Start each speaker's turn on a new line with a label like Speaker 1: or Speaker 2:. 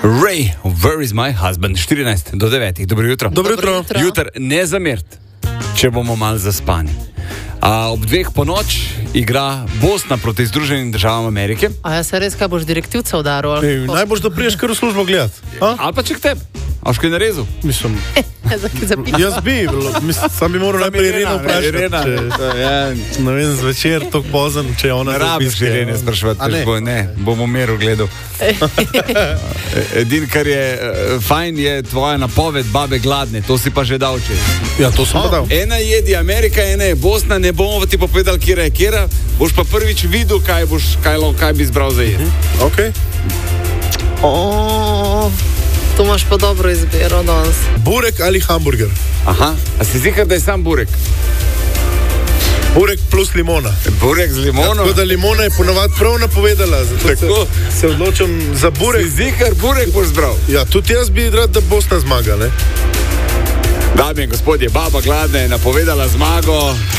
Speaker 1: Ray, where is my husband? 14 do 9. Dobro jutro.
Speaker 2: Dobro jutro.
Speaker 1: Jutr ne zamert, če bomo malo zaspani. Ob 2 ponoč igra Bosna proti Združenim državam Amerike.
Speaker 3: A ja se res, kaj boš direktivca udaril?
Speaker 2: Najboljš, da priješ kar v službo gledat.
Speaker 1: Ali pa če k tebi. A škaj narezal?
Speaker 2: Mislim, jaz bi, sam bi moral najprej Ireno vprašati. Ne vem, zvečer, tako pozen, če je ona
Speaker 1: ne rabiš Irene spraševati, ne, bomo meru gledal. Edin, kar je fajn, je tvoja napoved babe gladne, to si pa že dal čez.
Speaker 2: Ja, to sem pa dal.
Speaker 1: Ena jedi Amerika, ena je Bosna, ne bomo ti pa povedali, kjera je kjera, boš pa prvič videl, kaj bi izbral za jed.
Speaker 2: Ok.
Speaker 3: To imaš pa dobro izbiro danes.
Speaker 2: Burek ali hamburger?
Speaker 1: Aha, a si zihar, da je sam burek?
Speaker 2: Burek plus limona.
Speaker 1: Burek z limono?
Speaker 2: Tako da limona je ponovadi prav napovedala, zato se odločam za burek.
Speaker 1: Si zihar, burek boš zbral?
Speaker 2: Ja, tudi jaz bi rad, da Bosna zmaga, ne?
Speaker 1: Dame in gospodje, baba gladna je napovedala zmago.